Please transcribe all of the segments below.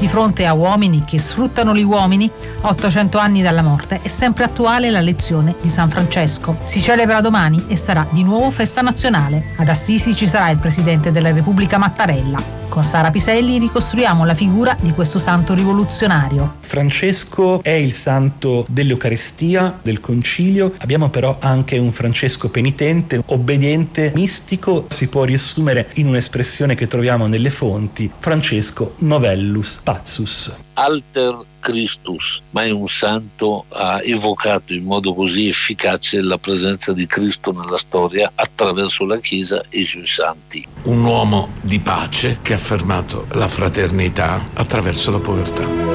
Di fronte a uomini che sfruttano gli uomini, a 800 anni dalla morte, è sempre attuale la lezione di San Francesco. Si celebra domani e sarà di nuovo festa nazionale. Ad Assisi ci sarà il Presidente della Repubblica Mattarella. Con Sara Piselli ricostruiamo la figura di questo santo rivoluzionario. Francesco è il santo dell'Eucaristia, del Concilio. Abbiamo però anche un Francesco penitente, obbediente, mistico. Si può riassumere in un'espressione che troviamo nelle fonti: Francesco Novellus Pazzus. Alter Christus, mai un santo ha evocato in modo così efficace la presenza di Cristo nella storia attraverso la Chiesa e i suoi santi. Un uomo di pace che ha affermato la fraternità attraverso la povertà.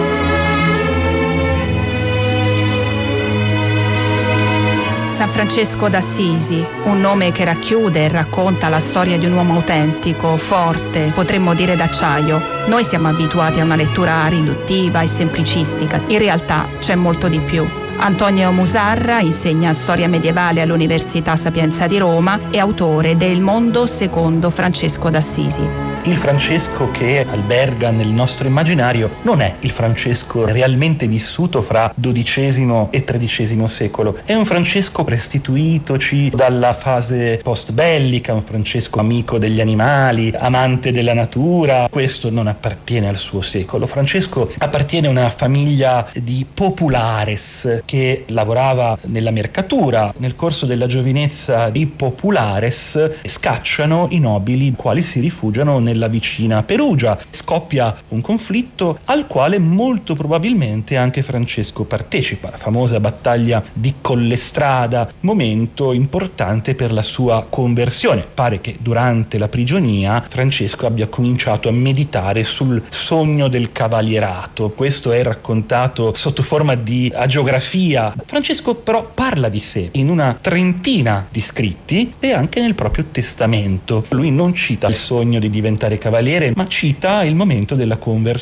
San Francesco d'Assisi, un nome che racchiude e racconta la storia di un uomo autentico, forte, potremmo dire d'acciaio. Noi siamo abituati a una lettura riduttiva e semplicistica. In realtà c'è molto di più. Antonio Musarra insegna storia medievale all'Università Sapienza di Roma e autore del Mondo secondo Francesco d'Assisi. Il Francesco che alberga nel nostro immaginario non è il Francesco realmente vissuto fra XII e XIII secolo. È un Francesco restituitoci dalla fase post-bellica, un Francesco amico degli animali, amante della natura. Questo non appartiene al suo secolo. Francesco appartiene a una famiglia di populares che lavorava nella mercatura. Nel corso della giovinezza i populares scacciano i nobili, i quali si rifugiano nella vicina Perugia. Scoppia un conflitto al quale molto probabilmente anche Francesco partecipa, la famosa battaglia di Collestrada, momento importante per la sua conversione. Pare che durante la prigionia Francesco abbia cominciato a meditare sul sogno del cavalierato. Questo è raccontato sotto forma di agiografia. Francesco però parla di sé in una trentina di scritti e anche nel proprio testamento. Lui non cita il sogno di diventare cavaliere, ma cita il momento della conversione